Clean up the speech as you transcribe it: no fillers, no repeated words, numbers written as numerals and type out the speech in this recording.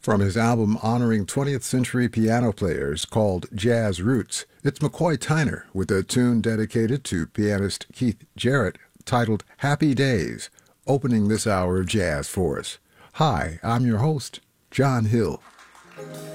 From his album honoring 20th century piano players called Jazz Roots, it's McCoy Tyner with a tune dedicated to pianist Keith Jarrett titled Happy Days, opening this hour of jazz for us. Hi, I'm your host, John Hill.